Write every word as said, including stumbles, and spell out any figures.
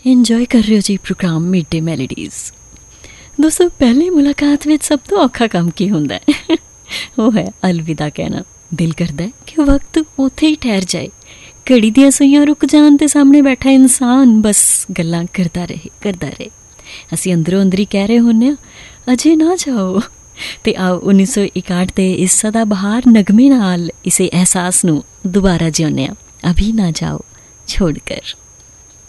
Enjoy ਕਰ ਰਹੇ ਹੋ ਜੀ ਪ੍ਰੋਗਰਾਮ ਮਿਡ ਡੇ ਮੈਲੋਡੀਜ਼। ਦੋਸਤੋ, ਪਹਿਲੀ ਮੁਲਾਕਾਤ ਵਿੱਚ ਸਭ ਤੋਂ ਔਖਾ ਕੰਮ ਕੀ ਹੁੰਦਾ ਹੈ? ਉਹ ਹੈ ਅਲਵਿਦਾ ਕਹਿਣਾ। ਦਿਲ ਕਰਦਾ ਹੈ ਕਿ ਵਕਤ ਉੱਥੇ ਹੀ ਠਹਿਰ ਜਾਏ, ਘੜੀ ਦੀਆਂ ਸੂਈਆਂ ਰੁਕ ਜਾਣ ਤੇ ਸਾਹਮਣੇ ਬੈਠਾ ਇਨਸਾਨ ਬਸ ਗੱਲਾਂ ਕਰਦਾ ਰਹੇ ਕਰਦਾ ਰਹੇ ਅਸੀਂ ਅੰਦਰੋਂ ਅੰਦਰੀ ਕਹਿ ਰਹੇ ਹੁੰਦੇ ਹਾਂ ਅਜੇ ਨਾ ਜਾਓ। ਤੇ ਆਓ ਉੱਨੀ ਸੌ ਇਕਾਹਠ ਦੇ ਇਸ ਸਦਾ ਬਹਾਰ ਨਗਮੇ ਨਾਲ ਇਸੇ ਅਹਿਸਾਸ ਨੂੰ ਦੁਬਾਰਾ ਜਿਉਂਦੇ ਹਾਂ, ਅਭੀ ਨਾ ਜਾਓ ਛੋੜ ਕਰ।